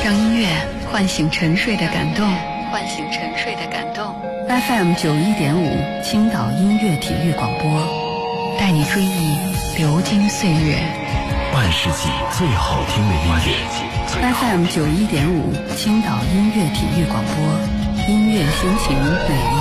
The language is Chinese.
让音乐唤醒沉睡的感动，唤醒沉睡的感动。FM 91.5青岛音乐体育广播，带你追忆流金岁月， 半世纪最好听的音乐。 FM 91.5青岛音乐体育广播，音乐心情每一